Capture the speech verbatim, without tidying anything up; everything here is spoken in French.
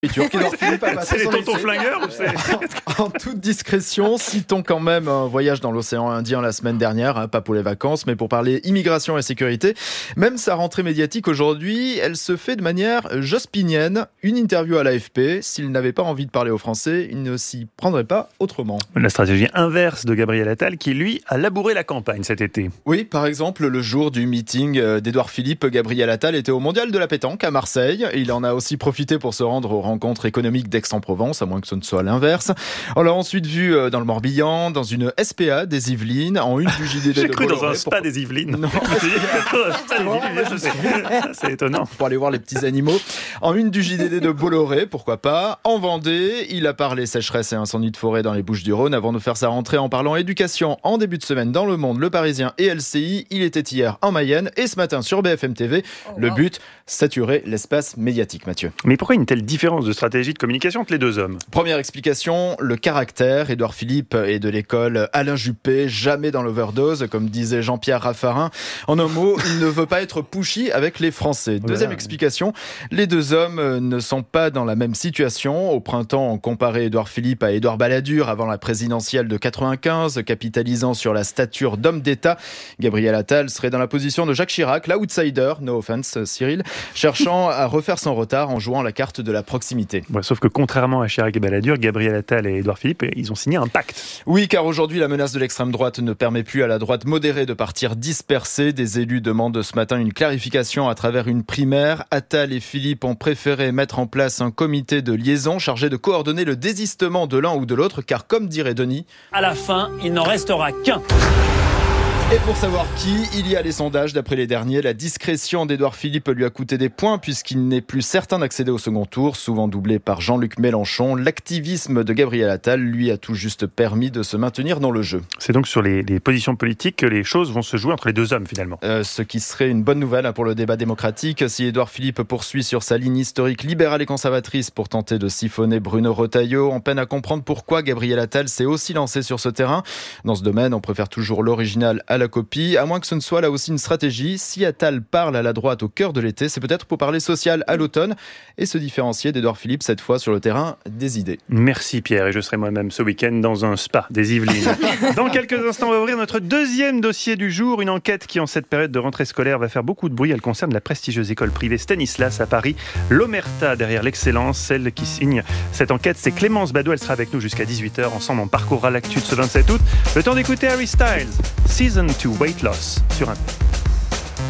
Qu'Édouard Philippe a passé C'est les son tontons été. flingueurs ou c'est... En toute discrétion, citons quand même un voyage dans l'océan Indien la semaine dernière, hein, pas pour les vacances, mais pour parler immigration et sécurité. Même sa rentrée médiatique aujourd'hui, elle se fait de manière jospinienne. Une interview à l'A F P. S'il n'avait pas envie de parler aux Français, il ne s'y prendrait pas autrement. La stratégie inverse de Gabriel Attal qui, lui, a labouré la campagne cet été. Oui, par exemple, le jour du meeting d'Édouard Philippe, Gabriel Attal était au Mondial de la pétanque à Marseille. Il en a aussi profité pour se rendre aux rencontres économiques d'Aix-en-Provence, à moins que ce ne soit l'inverse. On l'a ensuite vu dans le Morbihan, dans une S P A des Yvelines, en une du J D D J'ai de cru dans Bolloré. un spa Pour... des Yvelines. Non. C'est étonnant. Pour aller voir les petits animaux. En une du J D D de Bolloré, pourquoi pas. En Vendée, il a parlé sécheresse et incendie de forêt dans les Bouches-du-Rhône avant de faire sa rentrée en parlant éducation en début de semaine dans Le Monde, Le Parisien et L C I. Il était hier en Mayenne et ce matin sur B F M T V. Oh, Le wow. but, saturer l'espace médiatique, Mathieu. Mais pourquoi une telle différence de stratégie de communication entre les deux hommes ? Première explication, le caractère. Édouard Philippe est de l'école Alain Juppé, jamais dans l'overdose, comme disait Jean-Pierre Raffarin. En un mot, il ne veut pas être pushy avec les Français. Deuxième Voilà. explication, les deux hommes ne sont pas dans la même situation. Au printemps, on comparait Édouard Philippe à Édouard Balladur avant la présidentielle de quatre-vingt-quinze, capitalisant sur la stature d'homme d'État. Gabriel Attal serait dans la position de Jacques Chirac, l'outsider, no offense Cyril, cherchant à refaire son retard en jouant la carte de la proximité. Ouais, sauf que contrairement à Chirac et Balladur, Gabriel Attal et Édouard Philippe, ils ont signé un pacte. Oui, car aujourd'hui, la menace de l'extrême droite ne permet plus à la droite modérée de partir dispersée. Des élus demandent ce matin une clarification à travers une primaire. Attal et Philippe ont préféré mettre en place un comité de liaison chargé de coordonner le désistement de l'un ou de l'autre, car comme dirait Denis... À la fin, il n'en restera qu'un. Et pour savoir qui, il y a les sondages. D'après les derniers, la discrétion d'Édouard Philippe lui a coûté des points puisqu'il n'est plus certain d'accéder au second tour, souvent doublé par Jean-Luc Mélenchon. L'activisme de Gabriel Attal lui a tout juste permis de se maintenir dans le jeu. C'est donc sur les, les positions politiques que les choses vont se jouer entre les deux hommes finalement. Euh, ce qui serait une bonne nouvelle pour le débat démocratique. Si Édouard Philippe poursuit sur sa ligne historique libérale et conservatrice pour tenter de siphonner Bruno Retailleau, on peine à comprendre pourquoi Gabriel Attal s'est aussi lancé sur ce terrain. Dans ce domaine, on préfère toujours l'original à la copie, à moins que ce ne soit là aussi une stratégie. Si Attal parle à la droite au cœur de l'été, c'est peut-être pour parler social à l'automne et se différencier d'Édouard Philippe cette fois sur le terrain des idées. Merci Pierre, et je serai moi-même ce week-end dans un spa des Yvelines. Dans quelques instants, on va ouvrir notre deuxième dossier du jour, une enquête qui en cette période de rentrée scolaire va faire beaucoup de bruit. Elle concerne la prestigieuse école privée Stanislas à Paris, l'Omerta derrière l'excellence. Celle qui signe cette enquête, c'est Clémence Badeau, elle sera avec nous jusqu'à dix-huit heures. Ensemble, on parcourra l'actu de ce vingt-sept août. Le temps d'écouter Harry Styles, Season two Weight Loss sur un.